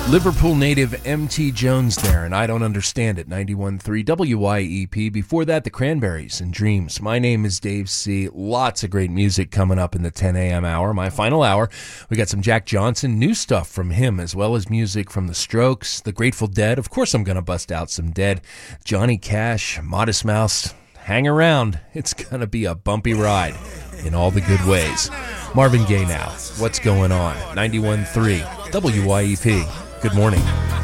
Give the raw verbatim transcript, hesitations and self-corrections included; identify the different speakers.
Speaker 1: Liverpool native M T Jones there, and I Don't Understand It, ninety-one point three W Y E P. Before that, the Cranberries and Dreams. My name is Dave C. Lots of great music coming up in the ten a.m. hour. My final hour, we got some Jack Johnson, new stuff from him, as well as music from The Strokes, The Grateful Dead. Of course, I'm going to bust out some Dead. Johnny Cash, Modest Mouse. Hang around. It's going to be a bumpy ride in all the good ways. Marvin Gaye now. What's going on? ninety-one point three W Y E P. Good morning.